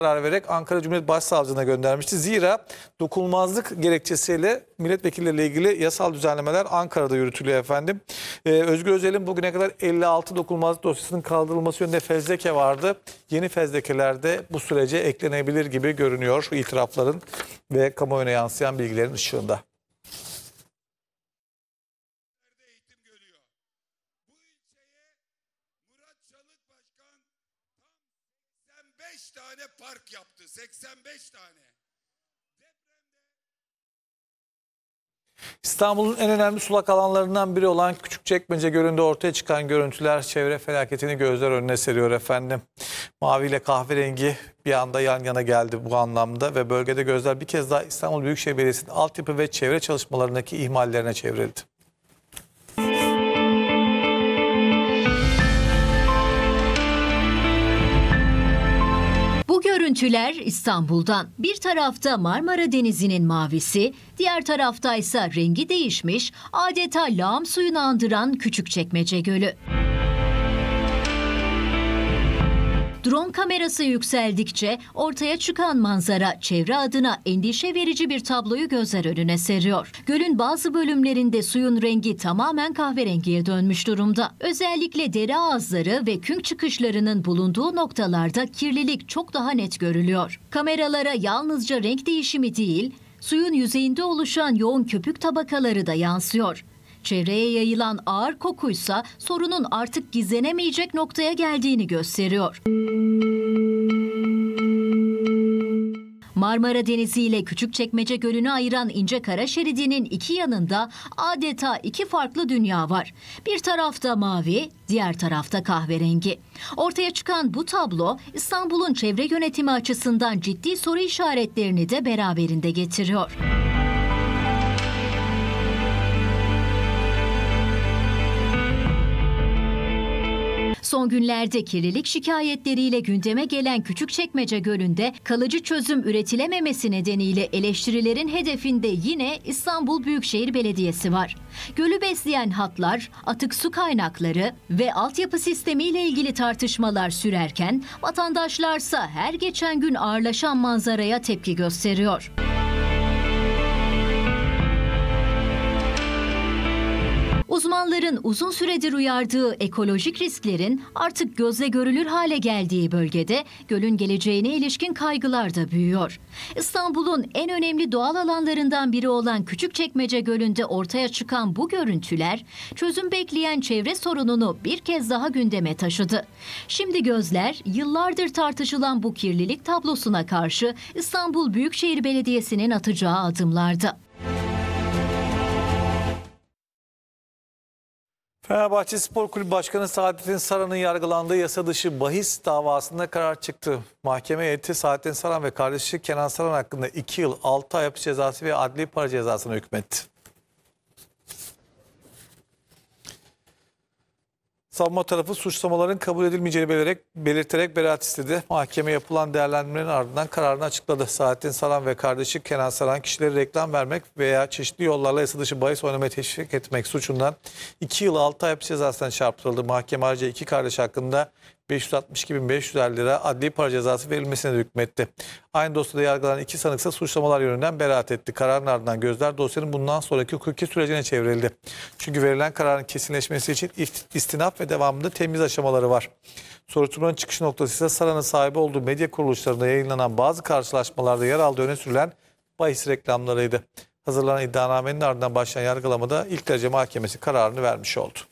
karar vererek Ankara Cumhuriyet Başsavcılığına göndermişti. Zira dokunulmazlık gerekçesiyle milletvekilleriyle ilgili yasal düzenlemeler Ankara'da yürütülüyor efendim. Özgür Özel'in bugüne kadar 56 dokunulmazlık dosyasının kaldırılması yönünde fezleke vardı. Yeni fezlekeler de bu sürece eklenebilir gibi görünüyor itirafların ve kamuoyuna yansıyan bilgilerin ışığında. Çalık Başkan tam 85 tane park yaptı. 85 tane. İstanbul'un en önemli sulak alanlarından biri olan Küçükçekmece Gölü'nde ortaya çıkan görüntüler çevre felaketini gözler önüne seriyor efendim. Mavi ile kahverengi bir anda yan yana geldi bu anlamda ve bölgede gözler bir kez daha İstanbul Büyükşehir Belediyesi'nin altyapı ve çevre çalışmalarındaki ihmallerine çevrildi. Bu görüntüler İstanbul'dan. Bir tarafta Marmara Denizi'nin mavisi, diğer tarafta ise rengi değişmiş, adeta lağım suyunu andıran Küçükçekmece Gölü. Drone kamerası yükseldikçe ortaya çıkan manzara çevre adına endişe verici bir tabloyu gözler önüne seriyor. Gölün bazı bölümlerinde suyun rengi tamamen kahverengiye dönmüş durumda. Özellikle dere ağızları ve künk çıkışlarının bulunduğu noktalarda kirlilik çok daha net görülüyor. Kameralara yalnızca renk değişimi değil, suyun yüzeyinde oluşan yoğun köpük tabakaları da yansıyor. Çevreye yayılan ağır kokuysa sorunun artık gizlenemeyecek noktaya geldiğini gösteriyor. Marmara Denizi ile Küçükçekmece Gölü'nü ayıran ince kara şeridinin iki yanında adeta iki farklı dünya var. Bir tarafta mavi, diğer tarafta kahverengi. Ortaya çıkan bu tablo İstanbul'un çevre yönetimi açısından ciddi soru işaretlerini de beraberinde getiriyor. Son günlerde kirlilik şikayetleriyle gündeme gelen Küçükçekmece Gölü'nde kalıcı çözüm üretilememesi nedeniyle eleştirilerin hedefinde yine İstanbul Büyükşehir Belediyesi var. Gölü besleyen hatlar, atık su kaynakları ve altyapı sistemiyle ilgili tartışmalar sürerken vatandaşlarsa her geçen gün ağırlaşan manzaraya tepki gösteriyor. Uzmanların uzun süredir uyardığı ekolojik risklerin artık gözle görülür hale geldiği bölgede gölün geleceğine ilişkin kaygılar da büyüyor. İstanbul'un en önemli doğal alanlarından biri olan Küçükçekmece Gölü'nde ortaya çıkan bu görüntüler çözüm bekleyen çevre sorununu bir kez daha gündeme taşıdı. Şimdi gözler yıllardır tartışılan bu kirlilik tablosuna karşı İstanbul Büyükşehir Belediyesi'nin atacağı adımlarda. Fenerbahçe Spor Kulübü Başkanı Saadettin Saran'ın yargılandığı yasa dışı bahis davasında karar çıktı. Mahkeme heyeti Saadettin Saran ve kardeşi Kenan Saran hakkında 2 yıl 6 ay hapis cezası ve adli para cezasına hükmetti. Savunma tarafı suçlamaların kabul edilmeyeceğini belirterek beraat istedi. Mahkeme yapılan değerlendirmenin ardından kararını açıkladı. Saadettin Saran ve kardeşi Kenan Saran kişileri reklam vermek veya çeşitli yollarla yasa dışı bahis oynamaya teşvik etmek suçundan 2 yıl 6 ay hapis cezasına çarptırıldı. Mahkeme ayrıca iki kardeş hakkında 562.550 lira adli para cezası verilmesine de hükmetti. Aynı dosyada yargılanan iki sanık ise suçlamalar yönünden beraat etti. Kararın ardından gözler dosyanın bundan sonraki hukuki sürecine çevrildi. Çünkü verilen kararın kesinleşmesi için istinaf ve devamında temiz aşamaları var. Soruşturmanın çıkış noktası ise Saran'ın sahibi olduğu medya kuruluşlarında yayınlanan bazı karşılaşmalarda yer aldığı öne sürülen bahis reklamlarıydı. Hazırlanan iddianamenin ardından başlayan yargılamada ilk derece mahkemesi kararını vermiş oldu.